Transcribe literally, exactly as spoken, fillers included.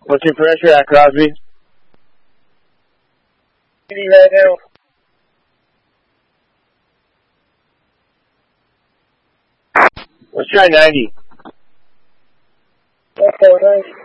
What's your pressure at, Crosby? eighty right now. Let's try ninety. That's all nice.